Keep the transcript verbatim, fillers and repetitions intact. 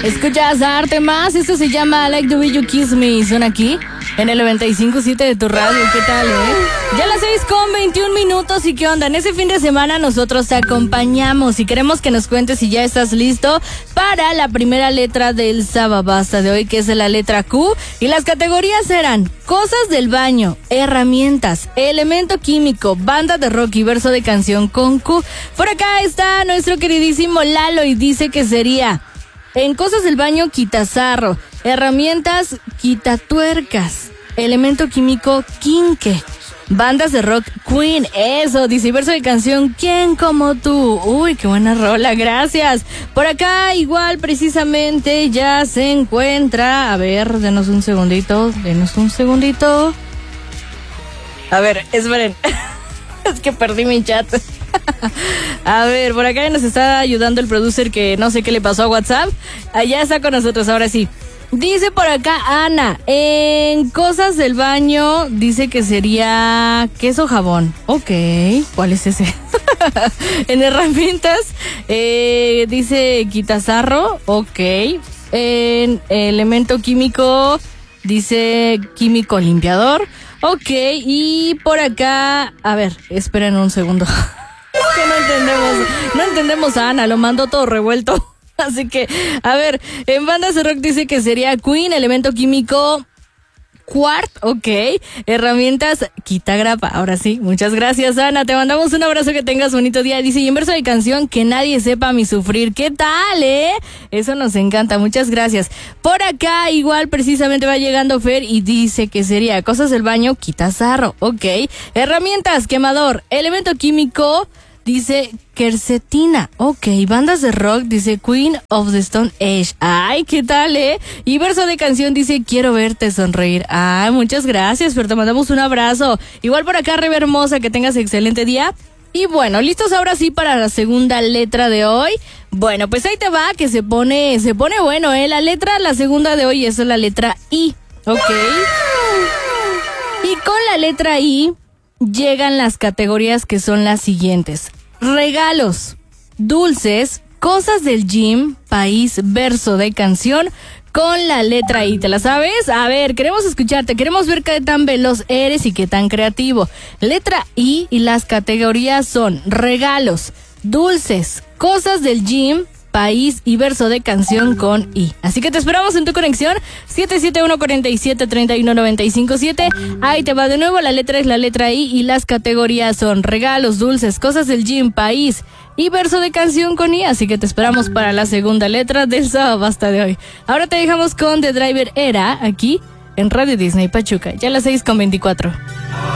Escuchas a Arte Más, esto se llama Like the Way You Kiss Me. Son aquí en el noventa y cinco punto siete de tu radio. ¿Qué tal, eh? Ya las seis con veintiún minutos. ¿Y qué onda? En ese fin de semana nosotros te acompañamos y queremos que nos cuentes si ya estás listo para la primera letra del Sababasta de hoy, que es la letra Q. Y las categorías eran cosas del baño, herramientas, elemento químico, banda de rock y verso de canción con Q. Por acá está nuestro queridísimo Lalo y dice que sería: en cosas del baño, quitazarro, herramientas, quitatuercas, elemento químico, quinque, bandas de rock, Queen, eso, dice, y verso de canción, ¿quién como tú? Uy, qué buena rola, gracias. Por acá igual precisamente ya se encuentra, a ver, denos un segundito, denos un segundito. A ver, esperen, es que perdí mi chat. A ver, por acá nos está ayudando el producer que no sé qué le pasó a WhatsApp. Allá está con nosotros, ahora sí. Dice por acá Ana, en cosas del baño, dice que sería queso jabón. Ok, ¿cuál es ese? En herramientas, eh, dice quitazarro. Ok. En elemento químico, dice químico limpiador. Ok, y por acá, a ver, esperen un segundo. Es que no entendemos, no entendemos a Ana, lo mandó todo revuelto. Así que, a ver, en bandas de rock dice que sería Queen, elemento químico, Quart, ok, herramientas, quitagrapa. Ahora sí, muchas gracias, Ana, te mandamos un abrazo, que tengas bonito día. Dice, y en verso de canción, que nadie sepa mi sufrir. ¿Qué tal, eh? Eso nos encanta, muchas gracias. Por acá, igual, precisamente va llegando Fer y dice que sería cosas del baño, quitazarro, ok, herramientas, quemador, elemento químico, dice quercetina, ok, bandas de rock, dice Queen of the Stone Age, ay, ¿qué tal, eh? Y verso de canción dice quiero verte sonreír, ay, muchas gracias, pero te mandamos un abrazo. Igual por acá, Rebe hermosa, que tengas excelente día. Y bueno, listos ahora sí para la segunda letra de hoy. Bueno, pues ahí te va, que se pone, se pone bueno, eh, la letra, la segunda de hoy es la letra I, ok. Y con la letra I llegan las categorías que son las siguientes: regalos, dulces, cosas del gym, país, verso de canción con la letra I. ¿Te la sabes? A ver, queremos escucharte, queremos ver qué tan veloz eres y qué tan creativo. Letra I y las categorías son regalos, dulces, cosas del gym, país y verso de canción con I. Así que te esperamos en tu conexión siete siete uno, cuatro siete, tres uno nueve cinco siete. Ahí te va de nuevo, la letra es la letra I y las categorías son regalos, dulces, cosas del gym, país y verso de canción con I. Así que te esperamos para la segunda letra del Sababasta de hoy. Ahora te dejamos con The Driver Era aquí en Radio Disney Pachuca. Ya a las seis con veinticuatro.